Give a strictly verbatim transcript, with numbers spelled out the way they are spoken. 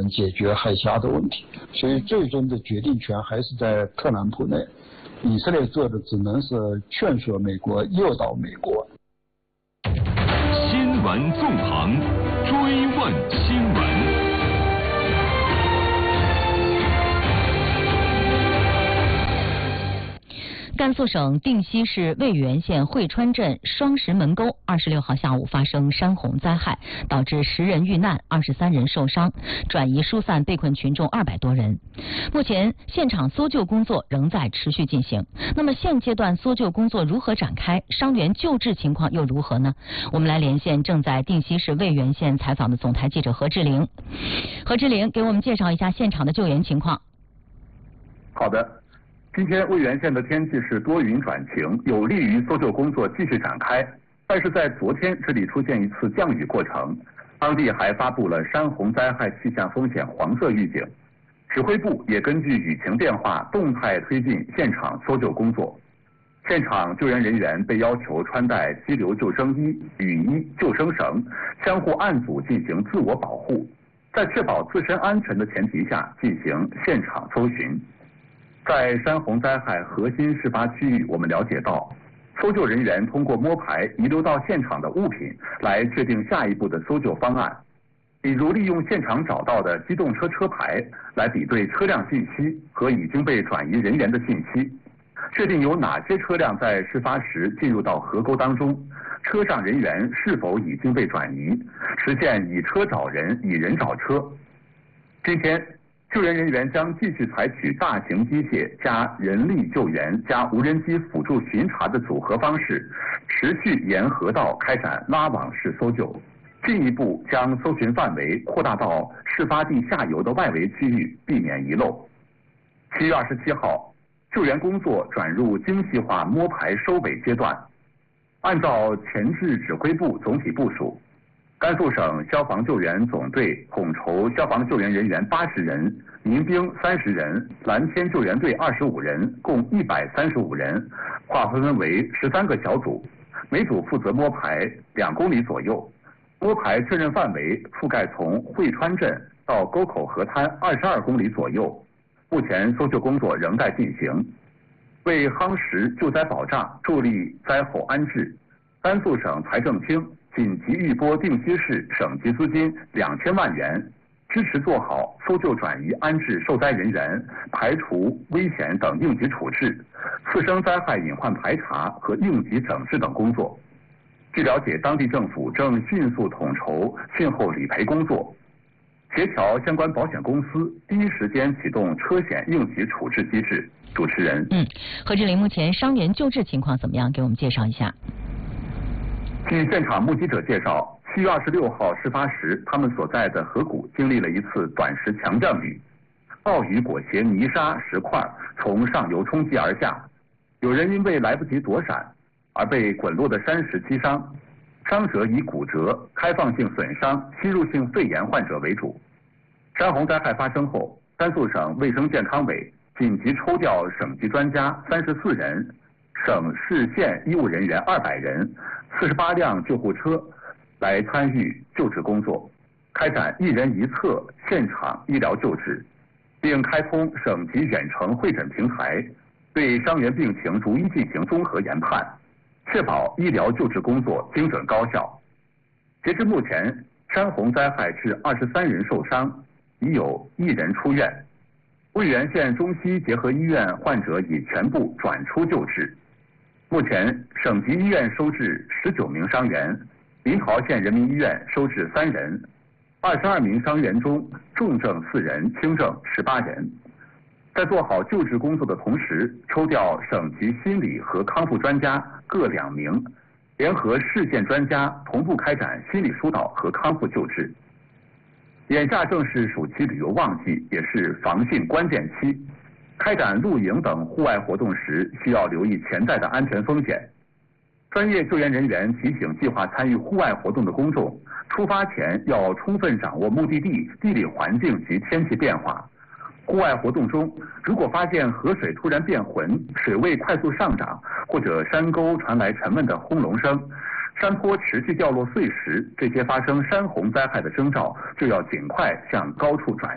能解决海峡的问题。所以最终的决定权还是在特朗普内。以色列做的只能是劝说美国诱导美国。 新闻纵横，追问新闻。 甘肃省定西市渭源县会川镇双石门沟二十六号下午发生山洪灾害，导致十人遇难，二十三人受伤，转移疏散被困群众二百多人。目前现场搜救工作仍在持续进行。那么现阶段搜救工作如何展开？伤员救治情况又如何呢？我们来连线正在定西市渭源县采访的总台记者何志玲。何志玲给我们介绍一下现场的救援情况。 好的。今天渭源县的天气是多云转晴，有利于搜救工作继续展开。但是在昨天，这里出现一次降雨过程，当地还发布了山洪灾害气象风险黄色预警。指挥部也根据雨情变化，动态推进现场搜救工作。现场救援人员被要求穿戴激流救生衣、雨衣、救生绳，相互按组进行自我保护，在确保自身安全的前提下进行现场搜寻。在山洪灾害核心事发区域，我们了解到，搜救人员通过摸排遗留到现场的物品来确定下一步的搜救方案，比如利用现场找到的机动车车牌来比对车辆信息和已经被转移人员的信息，确定有哪些车辆在事发时进入到河沟当中，车上人员是否已经被转移，实现以车找人、以人找车。今天救援人员将继续采取大型机械加人力救援加无人机辅助巡查的组合方式，持续沿河道开展拉网式搜救，进一步将搜寻范围扩大到事发地下游的外围区域，避免遗漏。七月二十七号，救援工作转入精细化摸排收尾阶段。按照前置指挥部总体部署，甘肃省消防救援总队统筹消防救援人员八十人，民兵三十人，蓝天救援队二十五人，共一百三十五人，划分为十三个小组，每组负责摸排两公里左右。摸排确认范围覆盖从会川镇到沟口河滩二十二公里左右。目前搜救工作仍在进行。为夯实救灾保障，助力灾后安置，甘肃省财政厅紧急预拨定西市省级资金两千万元，支持做好搜救转移安置受灾人员、排除危险等应急处置、次生灾害隐患排查和应急整治等工作。据了解，当地政府正迅速统筹汛后理赔工作，协调相关保险公司第一时间启动车险应急处置机制。主持人， 嗯，何志玲，目前伤员救治情况怎么样？给我们介绍一下。 据现场目击者介绍，七月二十六号事发时，他们所在的河谷经历了一次短时强降雨，暴雨裹挟泥沙石块从上游冲击而下，有人因为来不及躲闪而被滚落的山石击伤，伤者以骨折、开放性损伤、吸入性肺炎患者为主。山洪灾害发生后，甘肃省卫生健康委紧急抽调省级专家三十四人，省市县医务人员二百人，四十八辆救护车来参与救治工作，开展一人一侧现场医疗救治，并开通省级远程会诊平台，对伤员病情逐一进行综合研判，确保医疗救治工作精准高效。截至目前，山洪灾害致二十三人受伤，已有一人出院。渭源县中西结合医院患者已全部转出救治。目前，省级医院收治十九名伤员，临洮县人民医院收治三人，二十二名伤员中重症四人，轻症十八人。在做好救治工作的同时，抽调省级心理和康复专家各两名，联合市县专家同步开展心理疏导和康复救治。眼下正是暑期旅游旺季，也是防汛关键期。开展露营等户外活动时，需要留意潜在的安全风险。专业救援人员提醒计划参与户外活动的公众，出发前要充分掌握目的地地理环境及天气变化。户外活动中，如果发现河水突然变浑、水位快速上涨，或者山沟传来沉闷的轰隆声，山坡持续掉落碎石，这些发生山洪灾害的征兆，就要尽快向高处转移。